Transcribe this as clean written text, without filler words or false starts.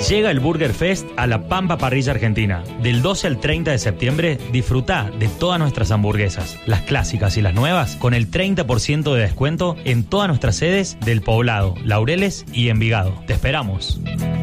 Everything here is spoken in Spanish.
Llega el Burger Fest a La Pampa Parrilla Argentina. Del 12 al 30 de septiembre, disfrutá de todas nuestras hamburguesas, las clásicas y las nuevas, con el 30% de descuento en todas nuestras sedes del Poblado, Laureles y Envigado. Te esperamos.